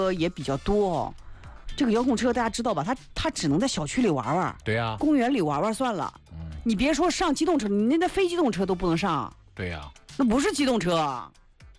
车也比较多哦。这个遥控车大家知道吧？它只能在小区里玩玩， 对呀、 公园里玩玩算了。你别说上机动车，你那非机动车都不能上。 对呀、 那不是机动车。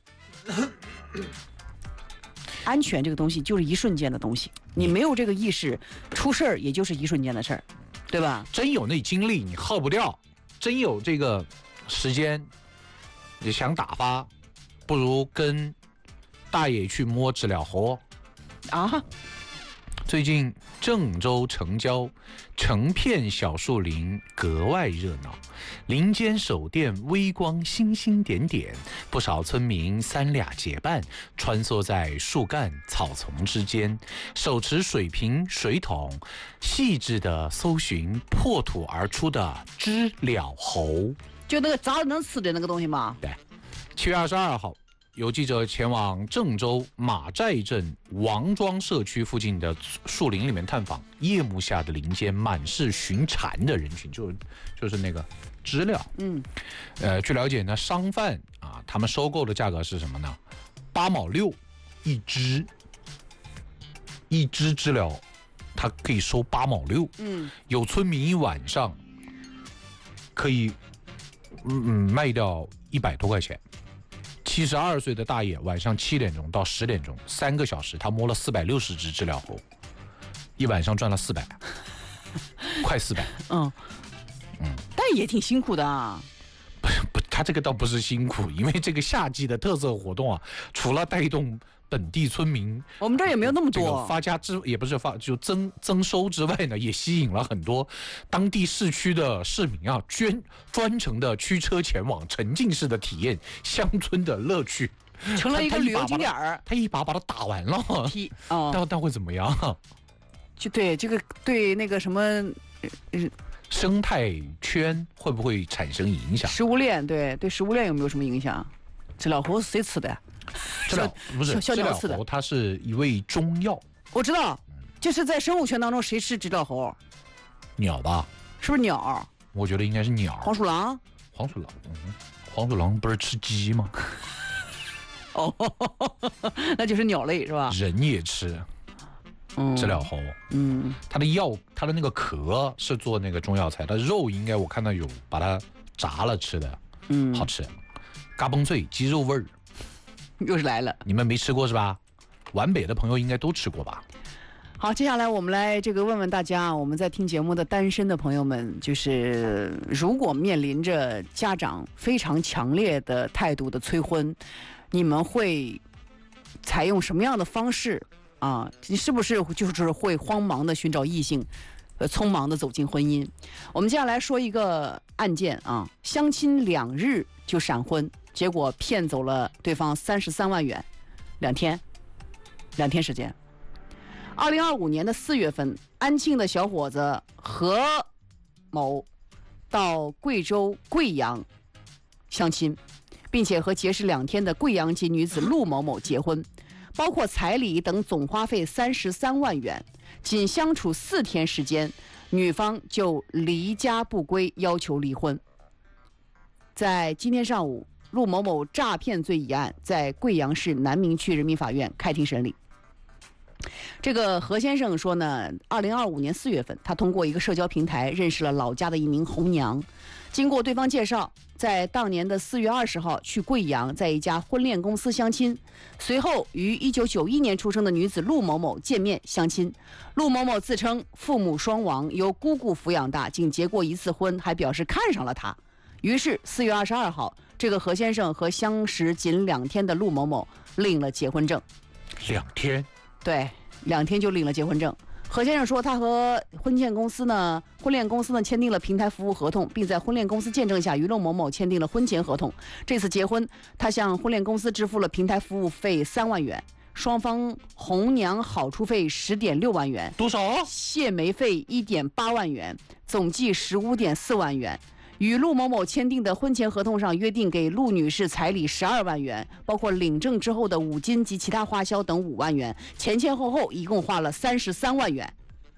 安全这个东西就是一瞬间的东西，你没有这个意识，出事儿也就是一瞬间的事儿，对吧？ 真有那精力你耗不掉，真有这个时间你想打发，不如跟大爷去摸知了猴啊！ 最近郑州城郊成片小树林格外热闹，林间手电微光星星点点，不少村民三俩结伴穿梭在树干草丛之间，手持水瓶水桶，细致地搜寻破土而出的知了猴， 就那个咋能吃的那个东西吗？ 对，7月22号有记者前往郑州马寨镇王庄社区附近的树林里面探访，夜幕下的林间满是寻蝉的人群，就是那个知了。据了解呢，商贩啊，他们收购的价格是什么呢？8毛6一只，一只知了，它可以收8毛6。有村民一晚上可以卖掉100多块钱。72岁的大爷晚上7点钟到10点钟3个小时，他摸了460只知了猴，一晚上赚了400，快400。 但也挺辛苦的啊。 不，他这个倒不是辛苦，因为这个夏季的特色活动啊，除了带动本地村民， 我们这儿也没有那么多、 这个发家之也不是发，就增收之外呢，也吸引了很多当地市区的市民啊，专程的驱车前往，沉浸式的体验乡村的乐趣， 成了一个旅游景点儿。 他一把把它打完了，但会怎么样？ 就对这个对那个什么。 生态圈会不会产生影响？ 食物链对食物链有没有什么影响？知了猴是谁吃的？ 知了不是小鸟吃的， 它是一味中药。 我知道，就是在生物圈当中，谁吃知了猴？ 鸟吧？ 是不是鸟？ 我觉得应该是鸟。 黄鼠狼？ 黄鼠狼不是吃鸡吗？ 哦，那就是鸟类是吧？ 人也吃。知了猴，它的药，它的那个壳是做那个中药材，它肉应该我看到有把它炸了吃的，好吃，嘎嘣脆，鸡肉味儿， 又是来了。 你们没吃过是吧？皖北的朋友应该都吃过吧？ 好，接下来我们来问问大家，我们在听节目的单身的朋友们，就是如果面临着家长非常强烈的态度的催婚，你们会采用什么样的方式？你是不是就是会慌忙的寻找异性，匆忙的走进婚姻？我们接下来说一个案件啊，相亲2日就闪婚，结果骗走了对方33万元，2天时间。2025年的4月份，安庆的小伙子何某到贵州贵阳相亲，并且和结识2天的贵阳籍女子陆某某结婚。包括彩礼等总花费33万元，仅相处4天时间，女方就离家不归，要求离婚。在今天上午，陆某某诈骗罪一案在贵阳市南明区人民法院开庭审理。这个何先生说呢，2025年4月份，他通过一个社交平台认识了老家的一名红娘，经过对方介绍，在当年的4月20号去贵阳，在一家婚恋公司相亲，随后与1991年出生的女子陆某某见面相亲。陆某某自称父母双亡，由姑姑抚养大，仅结过1次婚，还表示看上了他。于是4月22号，这个何先生和相识仅2天的陆某某领了结婚证。 2天？ 对，2天就领了结婚证。何先生说，他和婚恋公司呢签订了平台服务合同，并在婚恋公司见证下与陆某某签订了婚前合同。这次结婚，他向婚恋公司支付了平台服务费3万元，双方红娘好处费10.6万元， 多少？ 谢媒费1.8万元，总计15.4万元。与陆某某签订的婚前合同上约定给陆女士彩礼12万元，包括领证之后的5金及其他花销等5万元，前前后后一共花了33万元。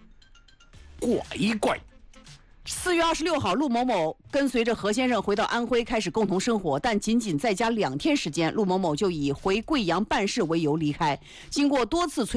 怪。 4月26号，陆某某跟随着何先生回到安徽开始共同生活，但仅在家2天时间，陆某某就以回贵阳办事为由离开。经过多次催